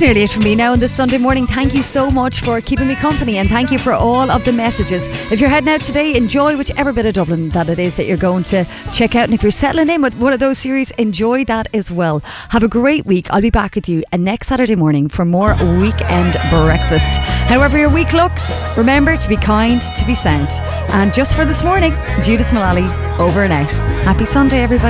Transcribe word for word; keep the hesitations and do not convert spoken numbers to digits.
nearly it for me now on this Sunday morning. Thank you so much for keeping me company, and thank you for all of the messages. If you're heading out today, enjoy whichever bit of Dublin that it is that you're going to check out, and if you're settling in with one of those series, enjoy that as well. Have a great week. I'll be back with you next Saturday morning for more Weekend Breakfast. However your week looks, remember to be kind, to be sound. And just for this morning, Judith Mullally over and out. Happy Sunday, everybody.